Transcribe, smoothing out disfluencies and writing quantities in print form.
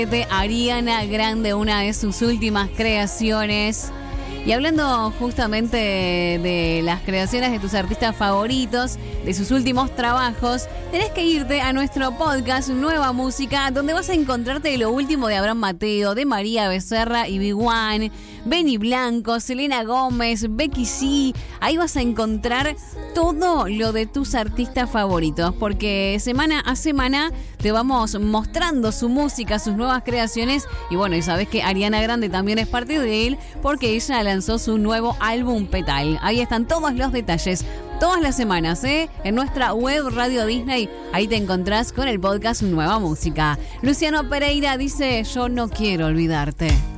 de Ariana Grande, una de sus últimas creaciones. Y hablando justamente de las creaciones de tus artistas favoritos, de sus últimos trabajos, tenés que irte a nuestro podcast Nueva Música, donde vas a encontrarte lo último de Abraham Mateo, de María Becerra y Big One, Benny Blanco, Selena Gómez, Becky C. Ahí vas a encontrar todo lo de tus artistas favoritos, porque semana a semana te vamos mostrando su música, sus nuevas creaciones. Y bueno, y sabés que Ariana Grande también es parte de él, porque ella lanzó su nuevo álbum Petal. Ahí están todos los detalles, todas las semanas, en nuestra web Radio Disney. Ahí te encontrás con el podcast Nueva Música. Luciano Pereira dice: yo no quiero olvidarte.